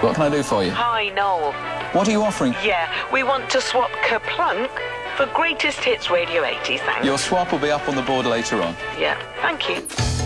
What can I do for you? Hi, Noel. What are you offering? Yeah, we want to swap Kerplunk for Greatest Hits Radio 80, thanks. Your swap will be up on the board later on. Yeah, thank you.